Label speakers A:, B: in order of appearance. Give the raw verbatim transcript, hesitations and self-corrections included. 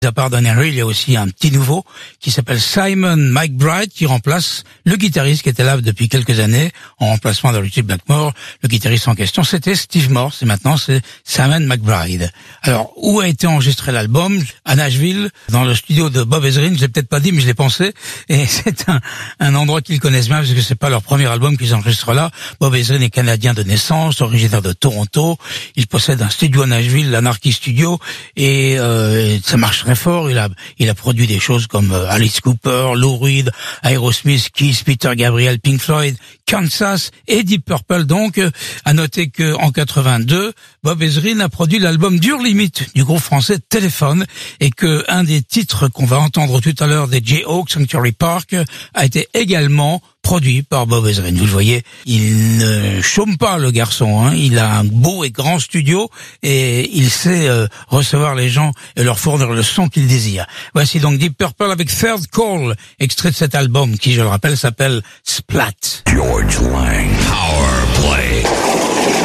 A: À part Dan Henry, il y a aussi un petit nouveau qui s'appelle Simon McBride qui remplace le guitariste qui était là depuis quelques années en remplacement de Richie Blackmore. Le guitariste en question, c'était Steve Morse et maintenant c'est Simon McBride. Alors, où a été enregistré l'album? À Nashville, dans le studio de Bob Ezrin. Je l'ai peut-être pas dit, mais je l'ai pensé. Et c'est un, un endroit qu'ils connaissent bien parce que c'est pas leur premier album qu'ils enregistrent là. Bob Ezrin est canadien de naissance, originaire de Toronto. Il possède un studio à Nashville, l'Anarchy Studio, et euh, ça marche très fort. Il a, il a produit des choses comme euh, Alice Cooper, Lou Reed, Aerosmith, Kiss, Peter Gabriel, Pink Floyd, Kansas et Deep Purple. Donc, euh, à noter que en quatre-vingt-deux, Bob Ezrin a produit l'album Dure Limite du groupe français Téléphone et que un des titres qu'on va entendre tout à l'heure des Jayhawk, Sanctuary Park, a été également produit par Bob Ezrin. Vous le voyez, il ne chôme pas le garçon, hein. Il a un beau et grand studio et il sait euh, recevoir les gens et leur fournir le son qu'ils désirent. Voici donc Deep Purple avec Third Call, extrait de cet album qui, je le rappelle, s'appelle Splat.
B: George